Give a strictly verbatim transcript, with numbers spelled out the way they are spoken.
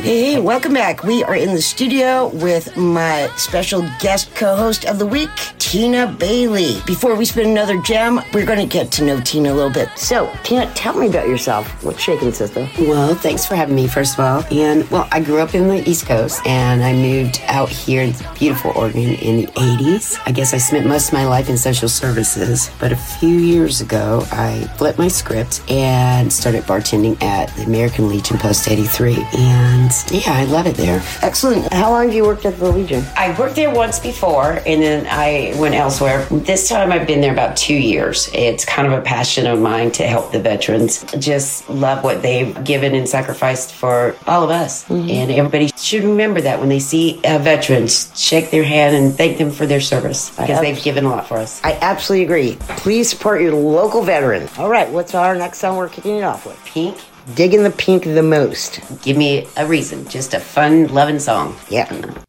Hey, welcome back. We are in the studio with my special guest co-host of the week, Tina Bailey. Before we spin another gem, we're going to get to know Tina a little bit. So, Tina, tell me about yourself. What's shaking, sister? Well, thanks for having me, first of all. And, well, I grew up in the East Coast, and I moved out here in beautiful Oregon in the eighties. I guess I spent most of my life in social services, but a few years ago, I flipped my script and started bartending at the American Legion Post eighty-three. And, yeah, I love it there. Excellent. How long have you worked at the Legion? I worked there once before, and then I went elsewhere. This time I've been there about two years. It's kind of a passion of mine to help the veterans. Just love what they've given and sacrificed for all of us. Mm-hmm. And everybody should remember that when they see uh, veterans, shake their hand and thank them for their service, because ab- they've given a lot for us. I absolutely agree. Please support your local veteran. All right, what's our next song we're kicking it off with? Pink. Digging the Pink the most. Give me a reason. Just a fun, loving song. Yeah.